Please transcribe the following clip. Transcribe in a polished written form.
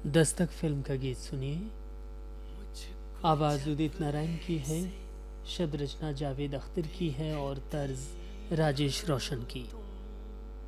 Dastak film का गीत सुनिए। आवाज़ उदित नारायण की है, शब्द रचना जावेद अख्तर की है और तर्ज राजेश रोशन की।